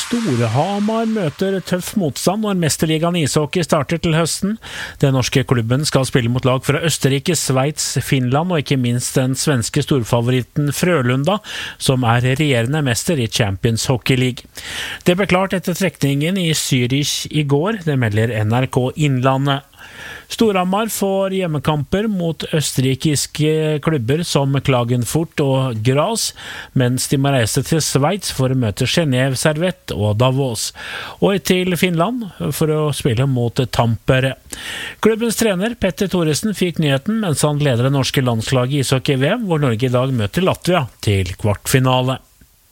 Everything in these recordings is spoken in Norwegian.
Storhamar møter tøff motstand når Mesterligaen ishockey starter til høsten. Den norske klubben skal spille mot lag fra Østerrike, Sveits, Finland og ikke minst den svenske storfavoritten Frølunda, som er regjerende mester i Champions Hockey League. Det ble klart etter trekningen i Zürich i går, det melder NRK Innlandet. Storhamar får hjemmekamper mot østerrikiske klubber som Klagenfurt og Graz, mens de må reise til Sveits for å møte Genève Servette og Davos, og til Finland for å spille mot Tampere. Klubbens trener Petter Thoresen fikk nyheten mens han leder det norske landslaget i ishockey-VM, hvor Norge i dag møter Latvia til kvartfinale.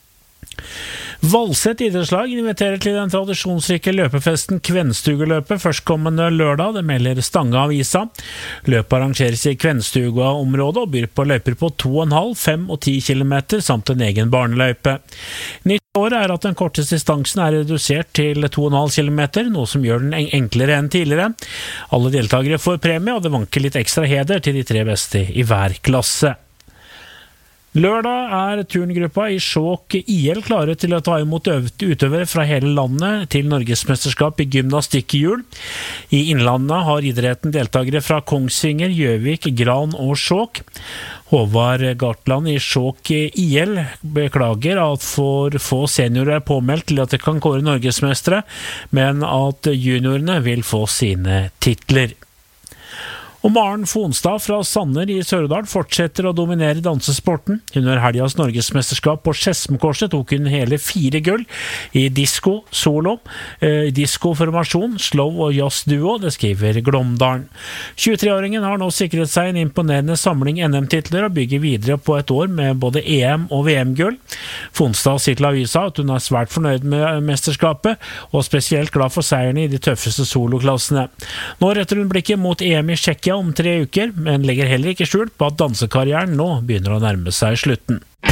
Valset idrettslag inviterer til den tradisjonsrike løpefesten Kvenstugeløpet førstkommende lørdag, det melder Stange Avisa. Løpet arrangeres i Kvenstuga-området og byr på løyper på 2,5, 5 og 10 kilometer samt en egen barneløype. Nytt år er at den korteste distansen er redusert til 2,5 kilometer, noe som gjør den enklere enn tidligere. Alle deltakere får premie, og det vanker litt ekstra heder til de 3 beste i hver klasse. Lørdag er turngruppa i Skjåk IL klare til å ta imot utøvere fra hele landet til Norgesmesterskap i gymnastikkhjul. I Innlandet har idretten deltakere fra Kongsvinger, Gjøvik, Gran og Skjåk. Håvard Gartland i Skjåk IL beklager at for få seniorer er påmeldt til at de kan kåre norgesmestere, men at juniorene vil få sine titler. Og Maren Fonstad fra Sanner i Sør-Odal fortsetter å dominere dansesporten. Under helgas norgesmesterskap på Skedsmokorset tok hun hele 4 gull i disco, solo, disco-formasjon, slow og jazz-duo, det skriver Glåmdalen. 23-åringen har nå sikret seg en imponerende samling NM-titler og bygger videre på et år med både EM- og VM-gull. Fonstad sier til avisa at hun er svært fornøyd med mesterskapet, og spesielt glad for seierne i de tøffeste soloklassene. Nå retter hun blikket mot EM i Tsjekkia om 3 uker, men legger heller ikke skjul på at dansekarrieren nå begynner å nærme seg slutten.